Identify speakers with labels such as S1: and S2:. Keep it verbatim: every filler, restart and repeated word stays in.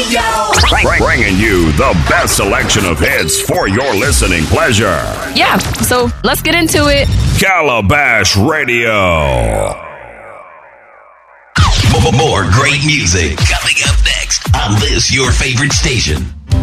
S1: Bring- Bringing you the best selection of hits for your listening pleasure.
S2: Yeah, so let's get into it.
S1: Calabash Radio.
S3: More great music coming up next on this your favorite station.